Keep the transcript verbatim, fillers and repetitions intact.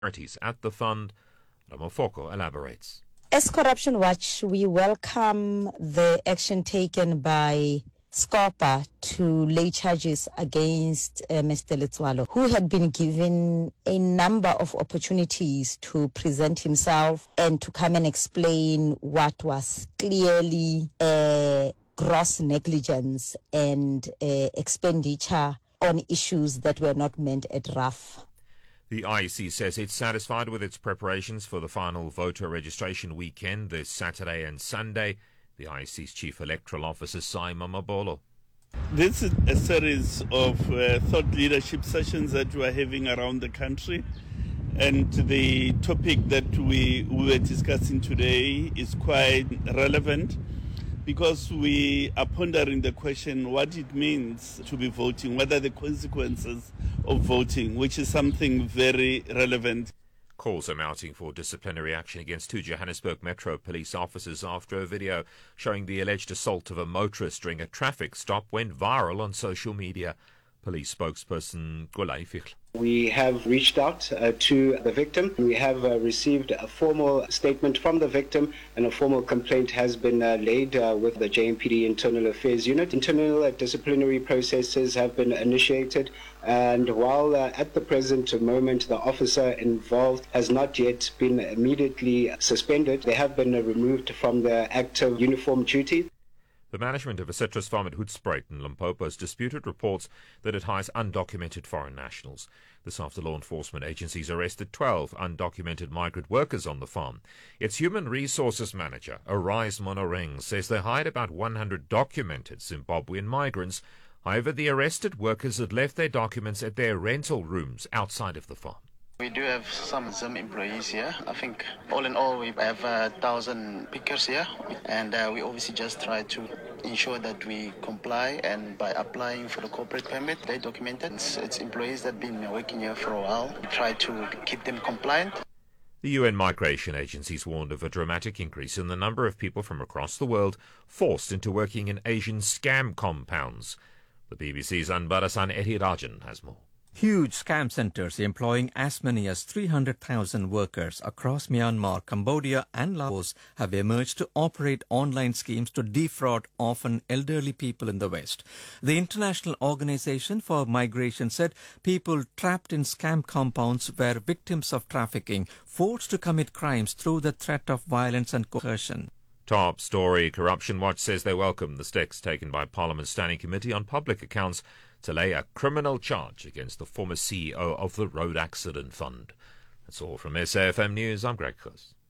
Charities at the fund. Ramofoko elaborates. As Corruption Watch, we welcome the action taken by SCOPA to lay charges against uh, Mister Letsoalo, who had been given a number of opportunities to present himself and to come and explain what was clearly a gross negligence and uh, expenditure on issues that were not meant at R A F. The I E C says it's satisfied with its preparations for the final voter registration weekend this Saturday and Sunday. The I E C's Chief Electoral Officer, Simon Mabolo. This is a series of uh, thought leadership sessions that we are having around the country. And the topic that we, we were discussing today is quite relevant because we are pondering the question what it means to be voting, what are the consequences of voting, which is something very relevant. Calls are mounting for disciplinary action against two Johannesburg Metro police officers after a video showing the alleged assault of a motorist during a traffic stop went viral on social media. Police spokesperson Golai Fichla. We have reached out uh, to the victim. We have uh, received a formal statement from the victim, and a formal complaint has been uh, laid uh, with the J M P D Internal Affairs Unit. Internal uh, disciplinary processes have been initiated, and while uh, at the present moment the officer involved has not yet been immediately suspended, they have been uh, removed from their active uniform duty. The management of a citrus farm at Hoedspruit in Limpopo has disputed reports that it hires undocumented foreign nationals. This after law enforcement agencies arrested twelve undocumented migrant workers on the farm. Its human resources manager, Arise Monoreng, says they hired about one hundred documented Zimbabwean migrants. However, the arrested workers had left their documents at their rental rooms outside of the farm. We do have some Zim employees here. I think all in all we have a thousand pickers here, and uh, we obviously just try to ensure that we comply, and by applying for the corporate permit, they documented. It's, it's employees that have been working here for a while. We try to keep them compliant. The U N migration agencies warned of a dramatic increase in the number of people from across the world forced into working in Asian scam compounds. The B B C's Anbarasan Etirajan has more. Huge scam centers employing as many as three hundred thousand workers across Myanmar, Cambodia and Laos have emerged to operate online schemes to defraud often elderly people in the West. The International Organization for Migration said people trapped in scam compounds were victims of trafficking, forced to commit crimes through the threat of violence and coercion. Top story. Corruption Watch says they welcome the steps taken by Parliament's Standing Committee on Public Accounts to lay a criminal charge against the former C E O of the Road Accident Fund. That's all from S A F M News. I'm Greg Kuss.